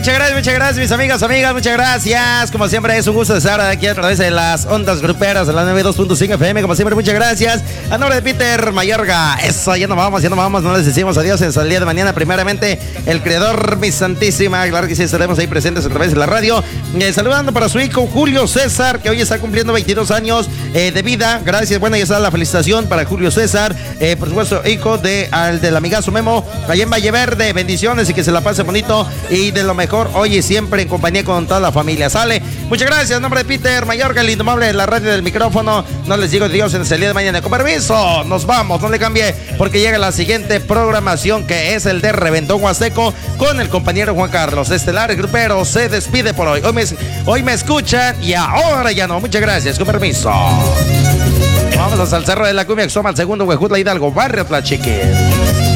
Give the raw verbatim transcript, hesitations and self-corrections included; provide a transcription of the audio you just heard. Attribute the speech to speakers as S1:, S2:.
S1: muchas gracias, muchas gracias, mis amigas, amigas, muchas gracias. Como siempre, es un gusto estar aquí a través de las ondas gruperas de la noventa y dos punto cinco F M. Como siempre, muchas gracias. A nombre de Peter Mayorga, eso, ya nos vamos, ya nos vamos, no les decimos adiós en el día de mañana. Primeramente, el creador, mi santísima, claro que sí, estaremos ahí presentes a través de la radio. Eh, saludando para su hijo Julio César, que hoy está cumpliendo veintidós años eh, de vida. Gracias, bueno, ya está la felicitación para Julio César, eh, por supuesto, hijo de, al, del amigazo Memo, allá en Valle Verde. Bendiciones y que se la pase bonito y de lo mejor hoy y siempre en compañía con toda la familia. Sale, muchas gracias, en nombre de Peter Mayorga, el indomable de la radio del micrófono. No les digo Dios en el día de mañana. Con permiso, nos vamos, no le cambie, porque llega la siguiente programación, que es el de Reventón Huasteco con el compañero Juan Carlos. Estelar Grupero se despide por hoy. Hoy me, hoy me escuchan y ahora ya no. Muchas gracias, con permiso. Vamos al Cerro de la Cumbia, que soma el segundo Huejutla Hidalgo, Barrio Tlachiquín.